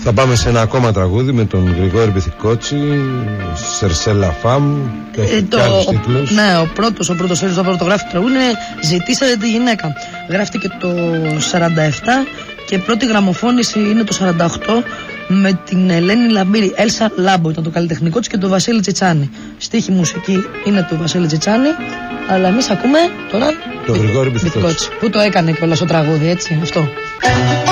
Θα πάμε σε ένα ακόμα τραγούδι με τον Γρηγόρη Μπιθικότσι, Σερσέλα Φαμ. Ναι, ο πρώτος το πρώτο γράφει το τραγούδι είναι «Ζητήσατε τη γυναίκα». Γράφτηκε το 47 και πρώτη γραμμοφώνηση είναι το 48 με την Ελένη Λαμπύρη. Έλσα Λάμπο ήταν το καλλιτεχνικό της και το Βασίλη Τσιτσάνη. Στίχη μουσική είναι του Βασίλη Τσιτσάνη, αλλά εμείς ακούμε τώρα το Γρηγόρη Μπιθικότσι που το έκανε κιόλας το τραγούδι, έτσι, αυτό.